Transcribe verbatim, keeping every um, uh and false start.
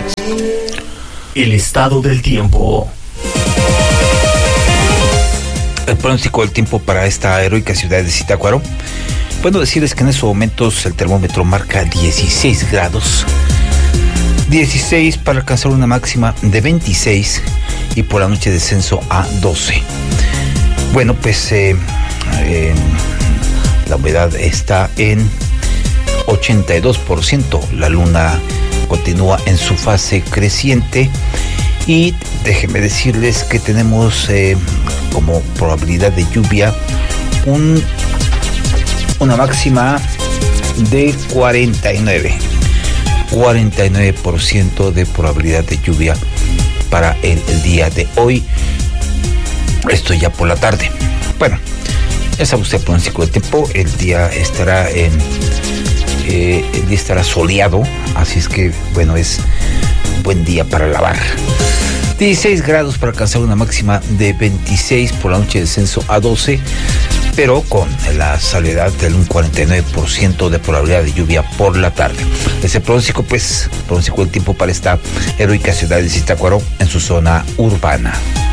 El estado del tiempo. El pronóstico del tiempo para esta heroica ciudad de Zitácuaro. Bueno, decirles que en estos momentos el termómetro marca dieciséis grados. dieciséis para alcanzar una máxima de veintiséis y por la noche descenso a doce. Bueno, pues eh, eh, la humedad está en ochenta y dos por ciento. La luna continúa en su fase creciente y déjenme decirles que tenemos eh, como probabilidad de lluvia un, una máxima de cuarenta y nueve por ciento de probabilidad de lluvia para el, el día de hoy. Esto ya por la tarde. Bueno, ya sabe usted el pronóstico del tiempo. El día estará en eh, el día estará soleado, así es que bueno, es buen día para lavar. dieciséis grados para alcanzar una máxima de veintiséis, por la noche descenso a doce, pero con la salvedad del un cuarenta y nueve por ciento de probabilidad de lluvia por la tarde. Ese pronóstico, pues, pronóstico del tiempo para esta heroica ciudad de Zitácuaro en su zona urbana.